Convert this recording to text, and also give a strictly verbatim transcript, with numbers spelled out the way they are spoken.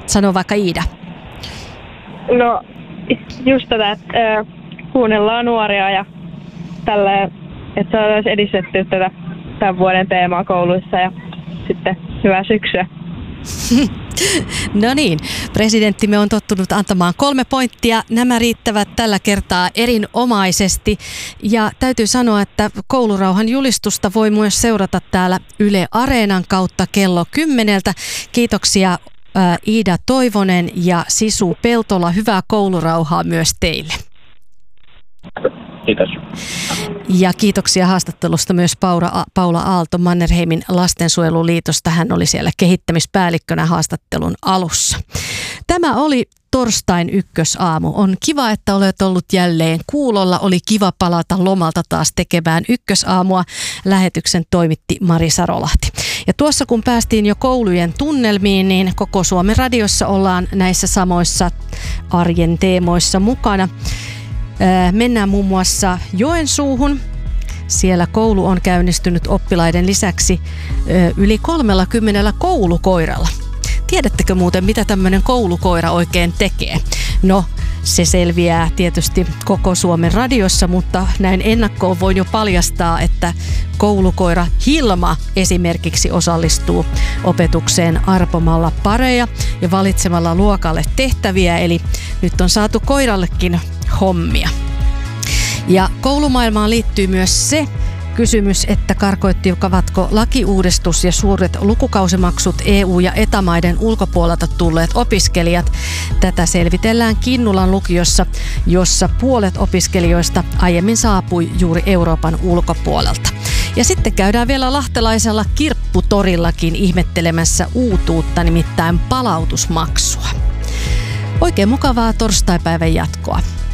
Sano vaikka Iida. No just tätä, että äh, kuunnellaan nuoria ja tälleen, että saadaan edistettyä tätä tämän vuoden teemaa kouluissa ja sitten hyvää syksyä. No niin, presidenttimme on tottunut antamaan kolme pointtia. Nämä riittävät tällä kertaa erinomaisesti. Ja täytyy sanoa, että koulurauhan julistusta voi myös seurata täällä Yle Areenan kautta kello kymmeneltä. Kiitoksia Iida Toivonen ja Sisu Peltola. Hyvää koulurauhaa myös teille. Kiitos. Ja kiitoksia haastattelusta myös Paula, Paula Aalto Mannerheimin lastensuojeluliitosta. Hän oli siellä kehittämispäällikkönä haastattelun alussa. Tämä oli torstain ykkösaamu. On kiva, että olet ollut jälleen kuulolla. Oli kiva palata lomalta taas tekemään ykkösaamua. Lähetyksen toimitti Mari Sarolahti. Ja tuossa kun päästiin jo koulujen tunnelmiin, niin koko Suomen radiossa ollaan näissä samoissa arjen teemoissa mukana. Mennään muun muassa Joensuuhun. Siellä koulu on käynnistynyt oppilaiden lisäksi yli kolmellakymmenellä koulukoiralla. Tiedättekö muuten, mitä tämmöinen koulukoira oikein tekee? No, se selviää tietysti koko Suomen radiossa, mutta näin ennakkoon voin jo paljastaa, että koulukoira Hilma esimerkiksi osallistuu opetukseen arpomalla pareja ja valitsemalla luokalle tehtäviä, eli nyt on saatu koirallekin hommia. Ja koulumaailmaan liittyy myös se kysymys, että karkoittivatko lakiuudistus ja suuret lukukausimaksut E U- ja E T A-maiden ulkopuolelta tulleet opiskelijat. Tätä selvitellään Kinnulan lukiossa, jossa puolet opiskelijoista aiemmin saapui juuri Euroopan ulkopuolelta. Ja sitten käydään vielä lahtelaisella kirpputorillakin ihmettelemässä uutuutta, nimittäin palautusmaksua. Oikein mukavaa torstaipäivän jatkoa.